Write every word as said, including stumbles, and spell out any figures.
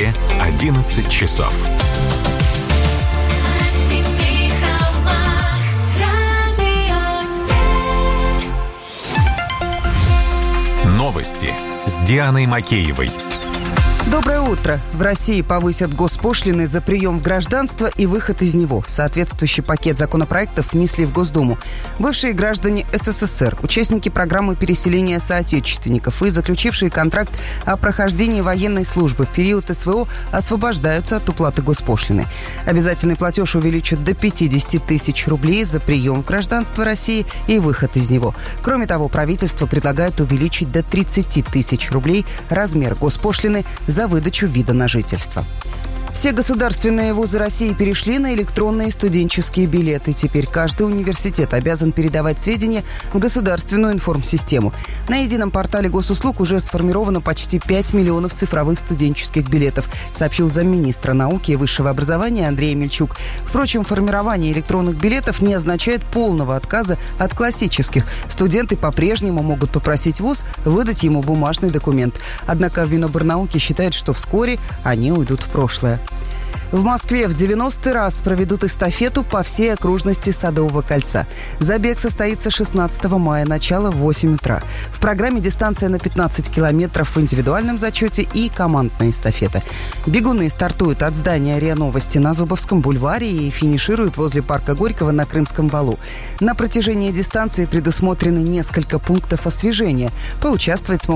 Москве одиннадцать часов. Новости с Дианой Макеевой. Доброе утро. В России повысят госпошлины за прием в гражданство и выход из него. Соответствующий пакет законопроектов внесли в Госдуму. Бывшие граждане СССР, участники программы переселения соотечественников и заключившие контракт о прохождении военной службы в период СВО освобождаются от уплаты госпошлины. Обязательный платеж увеличат до пятьдесят тысяч рублей за прием в гражданство России и выход из него. Кроме того, правительство предлагает увеличить до тридцать тысяч рублей размер госпошлины за выдачу вида на жительство. Все государственные вузы России перешли на электронные студенческие билеты. Теперь каждый университет обязан передавать сведения в государственную информсистему. На едином портале госуслуг уже сформировано почти пять миллионов цифровых студенческих билетов, сообщил замминистра науки и высшего образования Андрей Мельчук. Впрочем, формирование электронных билетов не означает полного отказа от классических. Студенты по-прежнему могут попросить вуз выдать ему бумажный документ. Однако Минобрнауки считает, что вскоре они уйдут в прошлое. В Москве в девяностый раз проведут эстафету по всей окружности Садового кольца. Забег состоится шестнадцатого мая, начало в восемь утра. В программе дистанция на пятнадцать километров в индивидуальном зачете и командная эстафета. Бегуны стартуют от здания РИА Новости на Зубовском бульваре и финишируют возле парка Горького на Крымском валу. На протяжении дистанции предусмотрены несколько пунктов освежения. Поучаствовать смогут